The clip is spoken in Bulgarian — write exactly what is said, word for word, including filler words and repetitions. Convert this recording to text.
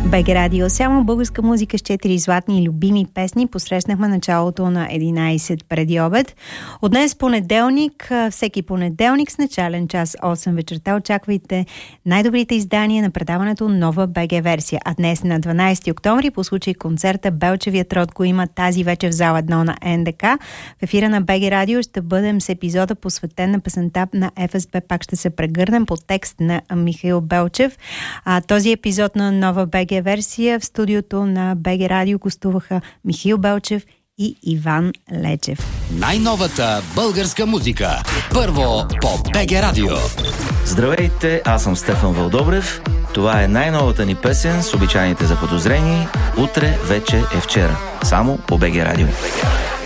БГ Радио. Само българска музика с четири златни и любими песни. Посрещнахме началото на единайсет преди обед. От днес понеделник, всеки понеделник с начален час осем вечерта очаквайте най-добрите издания на предаването Нова БГ версия. А днес на дванайсети октомври по случай концерта Белчевият род го има тази вечер в зала едно на НДК. В ефира на БГ Радио ще бъдем с епизода посветен на песента на ФСБ "Пак ще се прегърнем" по текст на Михаил Белчев. А, този епизод на Нова БГ версия в студиото на БГ Радио гостуваха Михаил Белчев и Иван Лечев. Най-новата българска музика. Първо по БГ Радио. Здравейте, аз съм Стефан Вълдобрев. Това е най-новата ни песен с обичайните заподозрени. Утре вече е вчера. Само по БГ Радио.